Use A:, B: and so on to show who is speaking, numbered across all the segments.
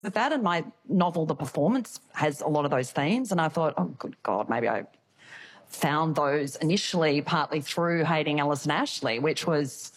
A: that, and my novel, The Performance, has a lot of those themes. And I thought, oh, good God, maybe I found those initially partly through Hating Alison Ashley, which was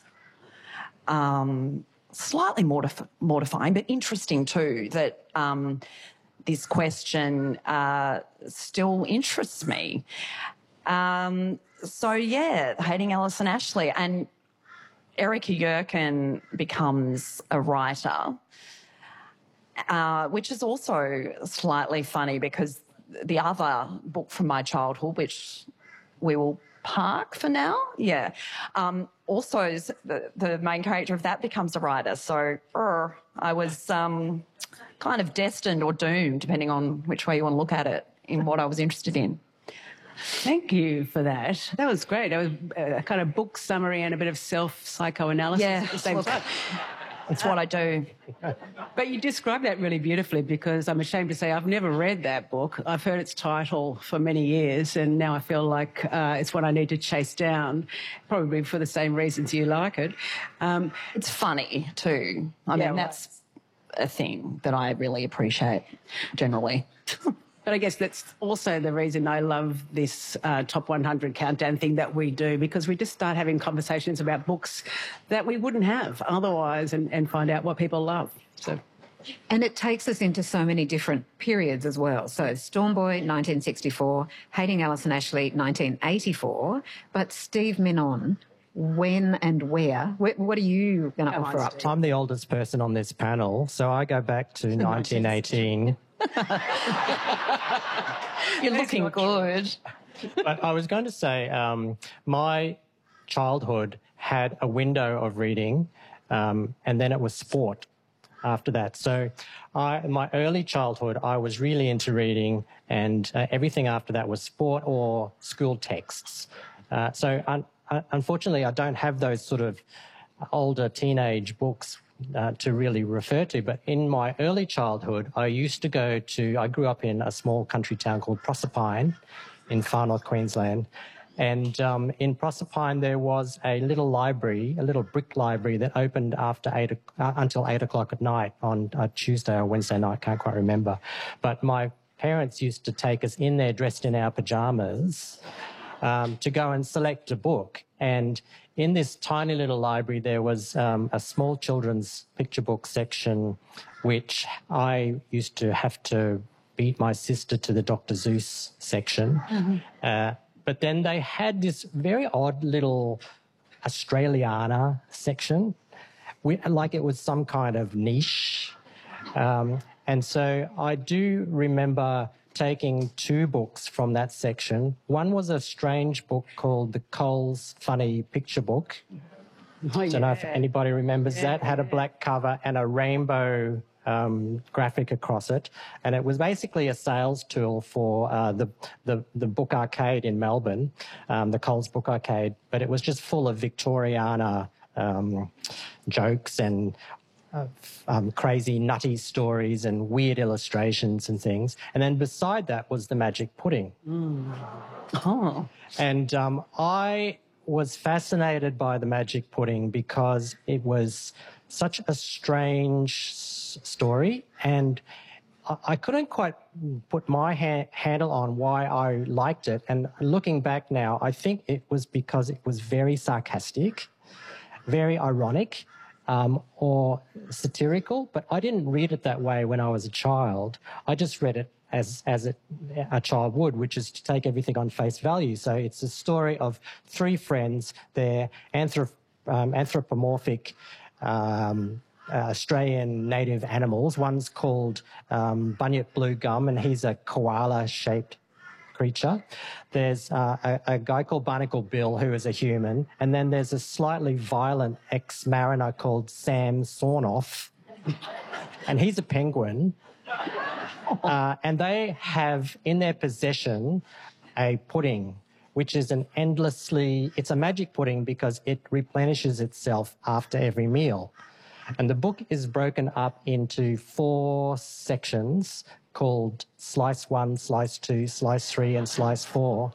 A: slightly mortifying, but interesting too, that this question still interests me. So, yeah, Hating Alison Ashley. And Erica Yerkin becomes a writer, which is also slightly funny because the other book from my childhood, which we will park for now, also the main character of that becomes a writer. So I was kind of destined or doomed, depending on which way you want to look at it, in what I was interested in.
B: Thank you for that. That was great. That was a kind of book summary and a bit of self-psychoanalysis at the same time.
A: It's what I do.
B: But you described that really beautifully, because I'm ashamed to say I've never read that book. I've heard its title for many years, and now I feel like it's one I need to chase down, probably for the same reasons you like it.
A: It's funny too. I mean, that's a thing that I really appreciate generally.
B: But I guess that's also the reason I love this Top 100 countdown thing that we do, because we just start having conversations about books that we wouldn't have otherwise and find out what people love. So.
C: And it takes us into so many different periods as well. So Stormboy, 1964, Hating Alison Ashley, 1984, but Steve Menon, when and where? What are you going to offer up to?
D: I'm the oldest person on this panel, so I go back to 1918.
A: You're looking good.
D: But I was going to say my childhood had a window of reading and then it was sport after that. So in my early childhood, I was really into reading, and everything after that was sport or school texts. Unfortunately, I don't have those sort of older teenage books to really refer to, but in my early childhood, I grew up in a small country town called Proserpine in far north Queensland, and in Proserpine there was a little library, a little brick library that opened until 8 o'clock at night on a Tuesday or Wednesday night, can't quite remember, but my parents used to take us in there dressed in our pyjamas to go and select a book. And in this tiny little library, there was a small children's picture book section, which I used to have to beat my sister to the Dr. Seuss section. Mm-hmm. But then they had this very odd little Australiana section, like it was some kind of niche. And so I do remember taking two books from that section. One was a strange book called The Coles Funny Picture Book. I don't know if anybody remembers that. Had a black cover and a rainbow graphic across it. And it was basically a sales tool for the book arcade in Melbourne, the Coles Book Arcade. But it was just full of Victoriana jokes and crazy, nutty stories and weird illustrations and things. And then beside that was the magic pudding. Mm. Oh. And I was fascinated by the magic pudding because it was such a strange story, and I couldn't quite put my handle on why I liked it. And looking back now, I think it was because it was very sarcastic, very ironic, or satirical, but I didn't read it that way when I was a child. I just read it as a child would, which is to take everything on face value. So it's a story of three friends. They're anthropomorphic Australian native animals. One's called Bunyip Blue Gum, and he's a koala-shaped creature. There's a guy called Barnacle Bill, who is a human, and then there's a slightly violent ex-mariner called Sam Sornoff, and he's a penguin. And they have in their possession a pudding, which is it's a magic pudding because it replenishes itself after every meal. And the book is broken up into 4 sections called Slice 1, Slice 2, Slice 3, and Slice 4.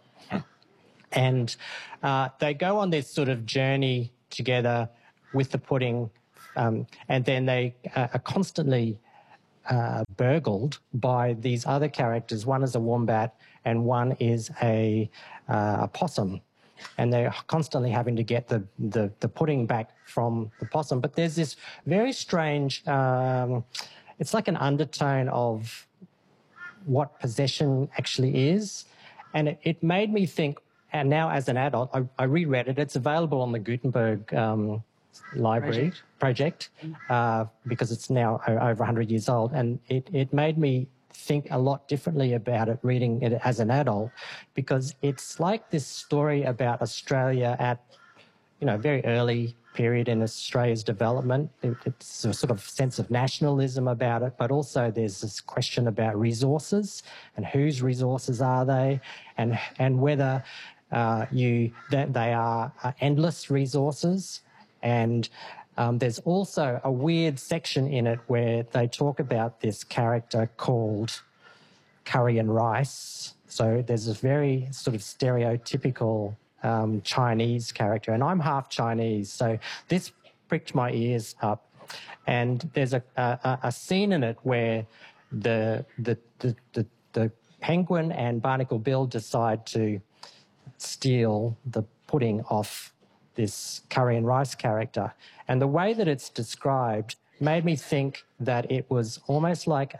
D: And they go on this sort of journey together with the pudding, and then they are constantly burgled by these other characters. One is a wombat and one is a possum. And they're constantly having to get the pudding back from the possum. But there's this very strange, it's like an undertone of what possession actually is. And it made me think, and now as an adult, I reread it. It's available on the Gutenberg library project because it's now over 100 years old. And it made me think a lot differently about it reading it as an adult, because it's like this story about Australia at, a very early period in Australia's development. It's a sort of sense of nationalism about it, but also there's this question about resources and whose resources are they, and whether that they are endless resources. And there's also a weird section in it where they talk about this character called Curry and Rice. So there's a very sort of stereotypical Chinese character, and I'm half Chinese, so this pricked my ears up. And there's a scene in it where the penguin and Barnacle Bill decide to steal the pudding off this Curry and Rice character. And the way that it's described made me think that it was almost like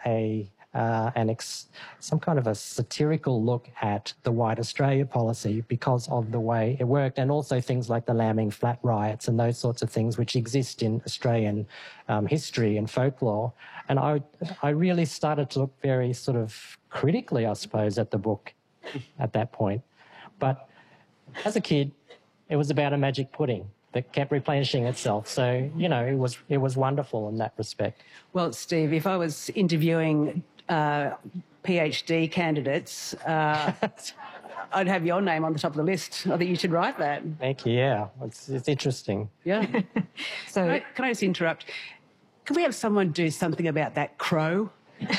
D: some kind of a satirical look at the White Australia policy because of the way it worked, and also things like the Lambing Flat riots and those sorts of things which exist in Australian history and folklore. And I really started to look very sort of critically, I suppose, at the book at that point. But as a kid, it was about a magic pudding that kept replenishing itself. So, it was wonderful in that respect.
B: Well, Steve, if I was interviewing PhD candidates, I'd have your name on the top of the list. I think you should write that.
D: Thank you, yeah. It's interesting.
B: Yeah. So can I just interrupt? Can we have someone do something about that crow?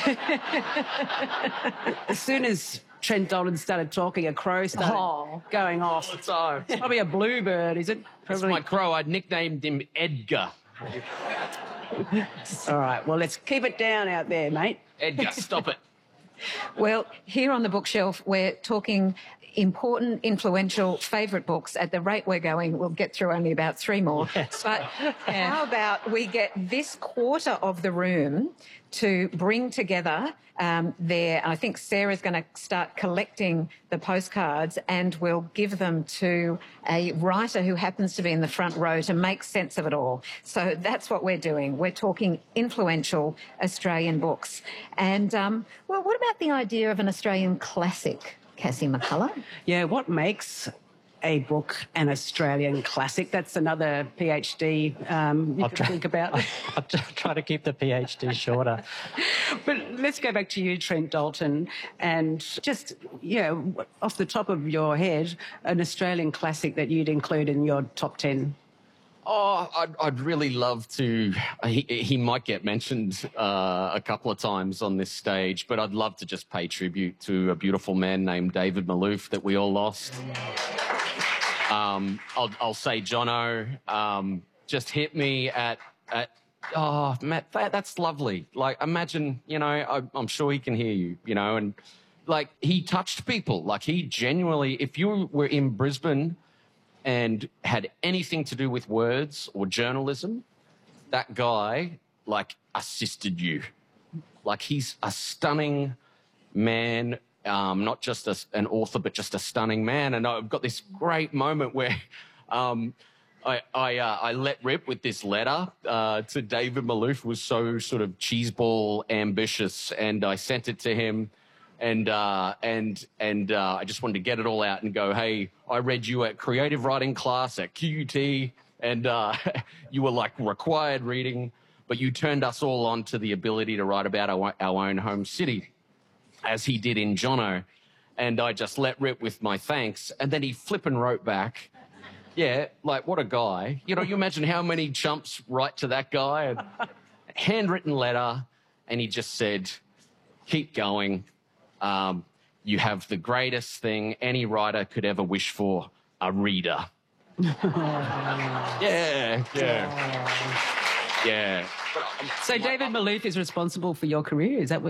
B: As soon as Trent Dalton started talking, a crow started going off.
E: All the time.
B: It's probably a bluebird, is it?
E: That's my crow. I nicknamed him Edgar.
B: All right, well, let's keep it down out there, mate.
E: Edgar, stop it.
C: Well, here on the bookshelf, we're talking important, influential, favourite books. At the rate we're going, we'll get through only about 3 more.
D: Yes.
C: But how about we get this quarter of the room to bring together I think Sarah's going to start collecting the postcards, and we'll give them to a writer who happens to be in the front row to make sense of it all. So that's what we're doing. We're talking influential Australian books. And, well, what about the idea of an Australian classic, Cassie McCullough?
B: Yeah, what makes a book an Australian classic? That's another PhD you can think about.
D: I'll try to keep the PhD shorter.
B: But let's go back to you, Trent Dalton, and just, off the top of your head, an Australian classic that you'd include in your top 10.
E: Oh, I'd really love to. He might get mentioned a couple of times on this stage, but I'd love to just pay tribute to a beautiful man named David Malouf that we all lost. I'll say Jono. Just hit me at. Oh, Matt, that's lovely. Like, imagine, I'm sure he can hear you, and like he touched people. Like he genuinely, if you were in Brisbane and had anything to do with words or journalism, that guy, like, assisted you. Like, he's a stunning man, not just an author, but just a stunning man. And I've got this great moment where I let rip with this letter to David Malouf, who was so sort of cheeseball ambitious, and I sent it to him. And I just wanted to get it all out and go, hey, I read you at creative writing class at QUT, and you were like required reading, but you turned us all on to the ability to write about our own home city, as he did in Jono. And I just let rip with my thanks. And then he flippin' wrote back, yeah, like, what a guy. You imagine how many chumps write to that guy. A handwritten letter, and he just said, keep going. You have the greatest thing any writer could ever wish for, a reader. Yeah. But
B: So David Malouf is responsible for your career? Is that what